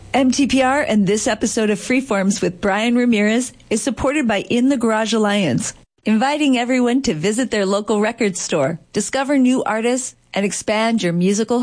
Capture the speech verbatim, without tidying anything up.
M T P R and this episode of Freeforms with Brian Ramirez is supported by In the Garage Alliance, inviting everyone to visit their local record store, discover new artists, and expand your musical